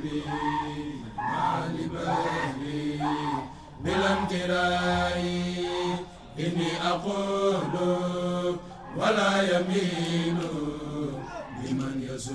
لي مع لبالي بلا امتراء إني أقول ولا يميل لمن يسوع